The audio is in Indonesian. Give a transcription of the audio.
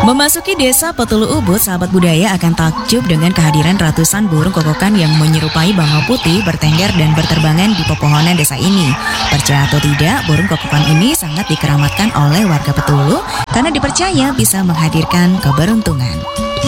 Memasuki desa Petulu Ubud, sahabat budaya akan takjub dengan kehadiran ratusan burung kokokan yang menyerupai bangau putih bertengger dan berterbangan di pepohonan desa ini. Percaya atau tidak, burung kokokan ini sangat dikeramatkan oleh warga Petulu karena dipercaya bisa menghadirkan keberuntungan.